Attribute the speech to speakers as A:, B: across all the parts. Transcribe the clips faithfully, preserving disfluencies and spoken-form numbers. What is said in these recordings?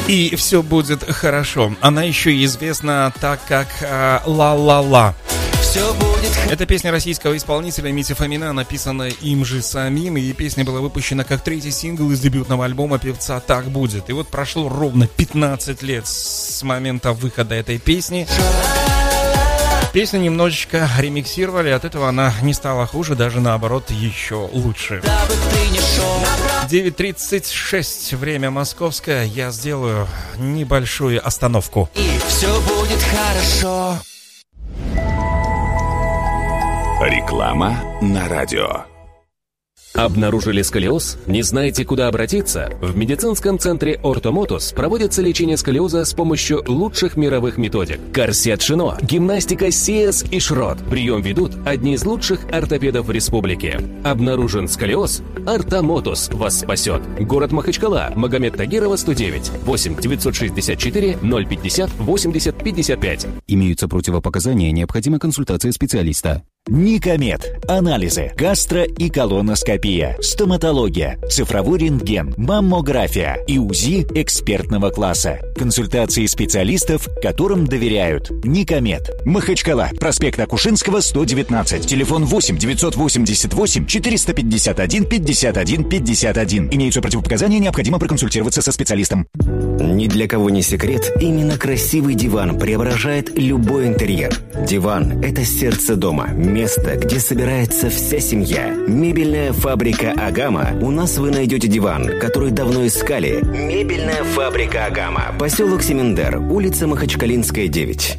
A: И все будет хорошо. Она еще известна так как э, «Ла-ла-ла». Это песня российского исполнителя Мити Фомина, написанная им же самим, и песня была выпущена как третий сингл из дебютного альбома певца «Так будет». И вот прошло ровно пятнадцать лет с момента выхода этой песни. Песню немножечко ремиксировали, от этого она не стала хуже, даже наоборот, еще лучше. девять тридцать шесть, время московское, я сделаю небольшую остановку.
B: И все будет хорошо.
C: Реклама на радио.
D: Обнаружили сколиоз? Не знаете, куда обратиться? В медицинском центре «Ортомотус» проводится лечение сколиоза с помощью лучших мировых методик. Корсет Шино, гимнастика Сиэс и Шрот. Прием ведут одни из лучших ортопедов в республике. Обнаружен сколиоз? «Ортомотус» вас спасет. Город Махачкала, Магомед Тагирова, сто девять, восемь девятьсот шестьдесят четыре ноль пятьдесят восемьдесят пятьдесят пять.
E: Имеются противопоказания, необходима консультация специалиста.
F: Никомед. Анализы, гастро- и колоноскопия, стоматология, цифровой рентген, маммография и УЗИ экспертного класса. Консультации специалистов, которым доверяют. Никомед. Махачкала. Проспект Акушинского, сто девятнадцать. Телефон восемь девятьсот восемьдесят восемь четыреста пятьдесят один пятьдесят один пятьдесят один. Имеются противопоказания, необходимо проконсультироваться со специалистом.
G: Ни для кого не секрет, именно красивый диван преображает любой интерьер. Диван – это сердце дома. Место, где собирается вся семья. Мебельная фабрика «Агама». У нас вы найдете диван, который давно искали. Мебельная фабрика «Агама». Поселок Семендер, улица Махачкалинская, девять.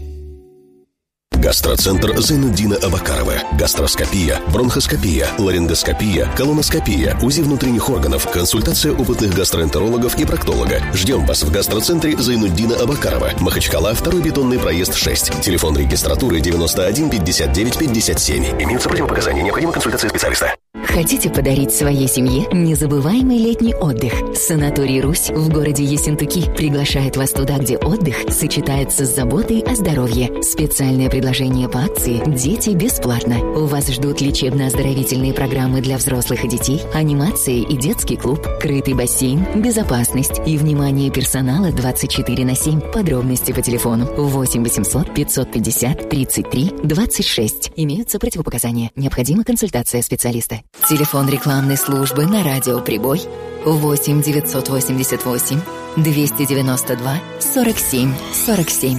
H: Гастроцентр Зайнуддина Абакарова. Гастроскопия, бронхоскопия, ларингоскопия, колоноскопия, УЗИ внутренних органов, консультация опытных гастроэнтерологов и проктолога. Ждем вас в гастроцентре Зайнуддина Абакарова. Махачкала, второй бетонный проезд шесть. Телефон регистратуры девяносто один пятьдесят девять пятьдесят семь. Имеются противопоказания, необходима консультация специалиста.
I: Хотите подарить своей семье незабываемый летний отдых? Санаторий «Русь» в городе Ессентуки приглашает вас туда, где отдых сочетается с заботой о здоровье. Специальное предложение по акции «Дети бесплатно». У вас ждут лечебно-оздоровительные программы для взрослых и детей, анимация и детский клуб, крытый бассейн, безопасность и внимание персонала двадцать четыре на семь. Подробности по телефону восемь восемьсот пятьсот пятьдесят тридцать три двадцать шесть. Имеются противопоказания. Необходима консультация специалиста. Телефон рекламной службы на радио «Прибой» восемь девятьсот восемьдесят восемь двести девяносто два сорок семь сорок семь.